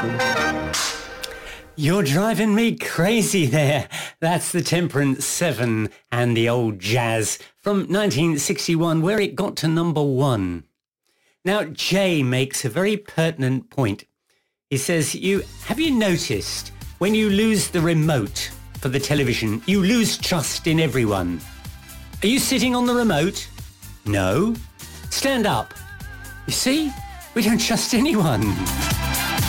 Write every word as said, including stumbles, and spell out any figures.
You're driving me crazy there. That's the Temperance Seven and the Old Jazz from nineteen sixty-one, where it got to number one. Now, Jay makes a very pertinent point. He says, "You have you noticed when you lose the remote for the television, you lose trust in everyone? Are you sitting on the remote? No. Stand up. You see, we don't trust anyone."